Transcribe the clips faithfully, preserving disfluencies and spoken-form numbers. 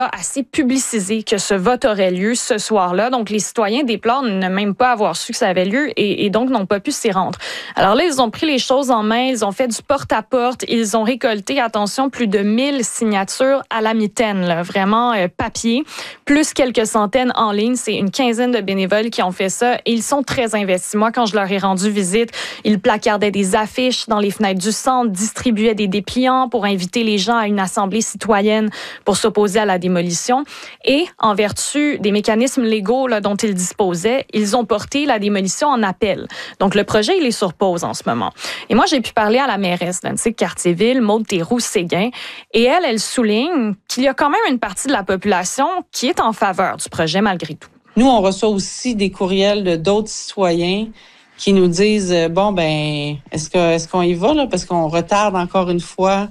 assez publicisé que ce vote aurait lieu ce soir-là. Donc, les citoyens déplorent ne même pas avoir su que ça avait lieu et, et donc n'ont pas pu s'y rendre. Alors là, ils ont pris les choses en main, ils ont fait du porte-à-porte, ils ont récolté, attention, plus de mille signatures à la mitaine, là, vraiment euh, papier, plus quelques centaines en ligne. C'est une quinzaine de bénévoles qui ont fait ça et ils sont très investis. Moi, quand je leur ai rendu visite, ils placardaient des affiches dans les fenêtres du centre, distribuaient des dépliants pour inviter les gens à une assemblée citoyenne pour s'opposer à la démolition. Démolition. Et en vertu des mécanismes légaux là, dont ils disposaient, ils ont porté la démolition en appel. Donc, le projet, il est sur pause en ce moment. Et moi, j'ai pu parler à la mairesse d'Annecy-Cartierville, Maude Théroux-Séguin, et elle, elle souligne qu'il y a quand même une partie de la population qui est en faveur du projet malgré tout. Nous, on reçoit aussi des courriels de d'autres citoyens qui nous disent, bon, ben, est-ce que est-ce qu'on y va, là? Parce qu'on retarde encore une fois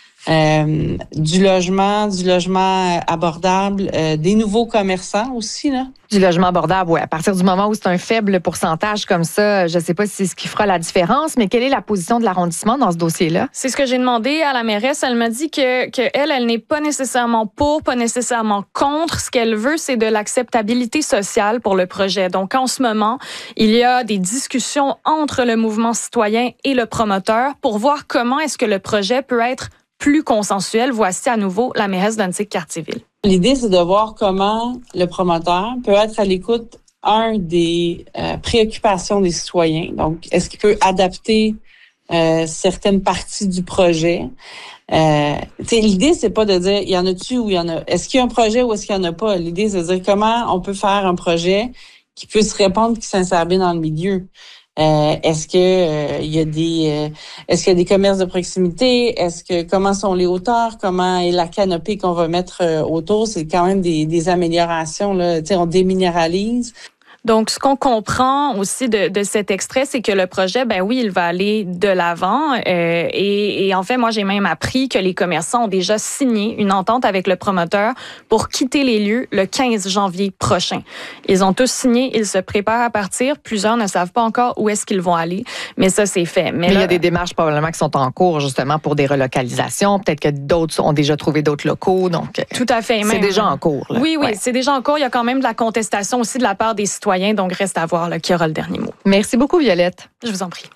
Euh, du logement, du logement abordable, euh, des nouveaux commerçants aussi, là. Du logement abordable, oui. À partir du moment où c'est un faible pourcentage comme ça, je ne sais pas si c'est ce qui fera la différence, mais quelle est la position de l'arrondissement dans ce dossier-là? C'est ce que j'ai demandé à la mairesse. Elle m'a dit que, que elle, elle n'est pas nécessairement pour, pas nécessairement contre. Ce qu'elle veut, c'est de l'acceptabilité sociale pour le projet. Donc, en ce moment, il y a des discussions entre le mouvement citoyen et le promoteur pour voir comment est-ce que le projet peut être plus consensuel. Voici à nouveau la mairesse d'Annecy-Cartierville. L'idée, c'est de voir comment le promoteur peut être à l'écoute, un, des euh, préoccupations des citoyens. Donc, est-ce qu'il peut adapter euh, certaines parties du projet? Euh, l'idée, c'est pas de dire, il y en a-tu ou il y en a... Est-ce qu'il y a un projet ou est-ce qu'il y en a pas? L'idée, c'est de dire comment on peut faire un projet qui puisse répondre, qui s'insère bien dans le milieu. Euh, est-ce que euh, il y a des euh, est-ce qu'il y a des commerces de proximité? Est-ce que comment sont les hauteurs? Comment est la canopée qu'on va mettre euh, autour? C'est quand même des, des améliorations, là. Tu sais, on déminéralise. Donc, ce qu'on comprend aussi de, de cet extrait, c'est que le projet, ben oui, il va aller de l'avant. Euh, et, et en fait, moi, j'ai même appris que les commerçants ont déjà signé une entente avec le promoteur pour quitter les lieux le quinze janvier prochain. Ils ont tous signé, ils se préparent à partir. Plusieurs ne savent pas encore où est-ce qu'ils vont aller, mais ça, c'est fait. Mais, mais là, il y a des démarches probablement qui sont en cours, justement, pour des relocalisations. Peut-être que d'autres ont déjà trouvé d'autres locaux. Donc, tout à fait. C'est même, déjà en cours. Là. Oui, oui, ouais. c'est déjà en cours. Il y a quand même de la contestation aussi de la part des citoyens. Donc, reste à voir là, qui aura le dernier mot. Merci beaucoup, Violette. Je vous en prie.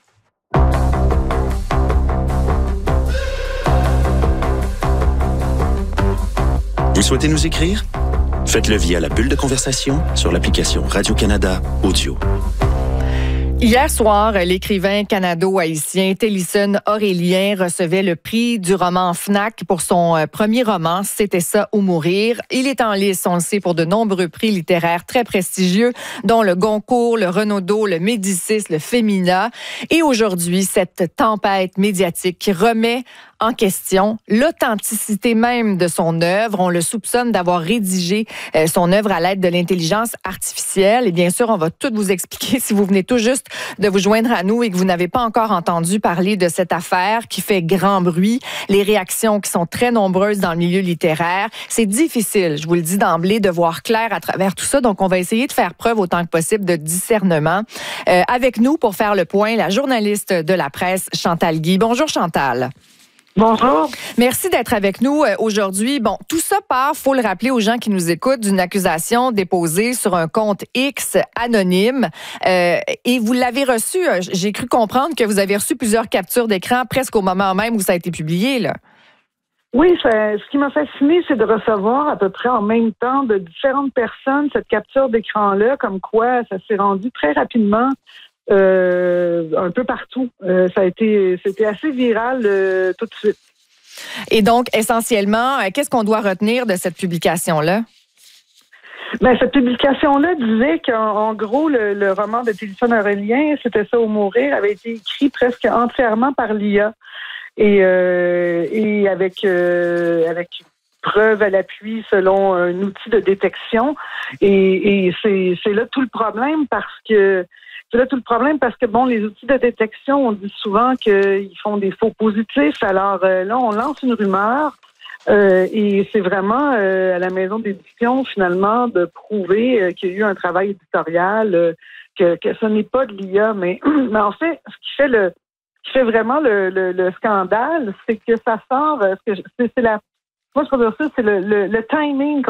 Vous souhaitez nous écrire? Faites-le via la bulle de conversation sur l'application Radio-Canada Audio. Hier soir, l'écrivain canado-haïtien Télisson Aurélien recevait le prix du roman Fnac pour son premier roman, C'était ça ou mourir. Il est en lice, on le sait, pour de nombreux prix littéraires très prestigieux, dont le Goncourt, le Renaudot, le Médicis, le Femina. Et aujourd'hui, cette tempête médiatique qui remet en question l'authenticité même de son œuvre. On le soupçonne d'avoir rédigé euh, son œuvre à l'aide de l'intelligence artificielle. Et bien sûr, on va tout vous expliquer si vous venez tout juste de vous joindre à nous et que vous n'avez pas encore entendu parler de cette affaire qui fait grand bruit. Les réactions qui sont très nombreuses dans le milieu littéraire. C'est difficile, je vous le dis d'emblée, de voir clair à travers tout ça. Donc, on va essayer de faire preuve autant que possible de discernement. Euh, avec nous, pour faire le point, la journaliste de la presse, Chantal Guy. Bonjour, Chantal. Bonjour. Merci d'être avec nous aujourd'hui. Bon, tout ça part, faut le rappeler aux gens qui nous écoutent, d'une accusation déposée sur un compte X anonyme. Euh, et vous l'avez reçu, j'ai cru comprendre que vous avez reçu plusieurs captures d'écran presque au moment même où ça a été publié, là. Oui, ça, ce qui m'a fasciné, c'est de recevoir à peu près en même temps de différentes personnes cette capture d'écran-là, comme quoi ça s'est rendu très rapidement. Euh, un peu partout. Euh, ça a été, c'était assez viral euh, tout de suite. Et donc, essentiellement, qu'est-ce qu'on doit retenir de cette publication-là? Ben, cette publication-là disait qu'en en gros, le, le roman de Télisson Aurélien, C'était ça ou mourir, avait été écrit presque entièrement par l'I A et, euh, et avec euh, avec preuve à l'appui selon un outil de détection. Et, et c'est, c'est là tout le problème parce que C'est là tout le problème parce que, bon, les outils de détection, on dit souvent qu'ils font des faux positifs. Alors euh, là, on lance une rumeur euh, et c'est vraiment euh, à la maison d'édition, finalement, de prouver euh, qu'il y a eu un travail éditorial, euh, que, que ce n'est pas de l'I A. Mais, mais en fait, ce qui fait le ce qui fait vraiment le, le, le scandale, c'est que ça sort... C'est, c'est la, moi, je peux dire ça, c'est le, le, le timing